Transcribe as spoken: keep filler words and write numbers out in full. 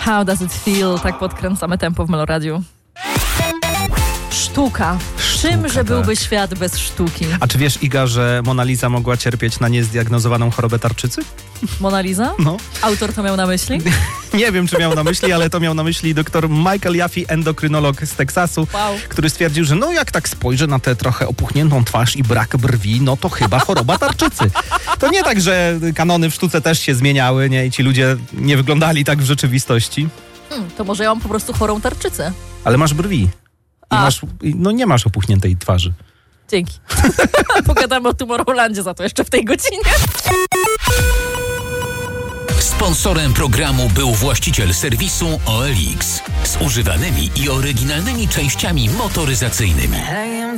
How does it feel? Tak podkręcamy tempo w Meloradiu. Sztuka. Czymże tak. byłby świat bez sztuki? A czy wiesz, Iga, że Mona Lisa mogła cierpieć na niezdiagnozowaną chorobę tarczycy? Mona Lisa? No. Autor to miał na myśli? Nie wiem, czy miał na myśli, ale to miał na myśli doktor Michael Jaffe, endokrynolog z Teksasu, Wow. który stwierdził, że no jak tak spojrzy na tę trochę opuchniętą twarz i brak brwi, no to chyba choroba tarczycy. To nie tak, że kanony w sztuce też się zmieniały, nie? I ci ludzie nie wyglądali tak w rzeczywistości. Hmm, to może ja mam po prostu chorą tarczycę. Ale masz brwi. I A. masz, i no nie masz opuchniętej twarzy. Dzięki. Pogadamy o Tomorrowlandzie za to jeszcze w tej godzinie. Sponsorem programu był właściciel serwisu O L X z używanymi i oryginalnymi częściami motoryzacyjnymi.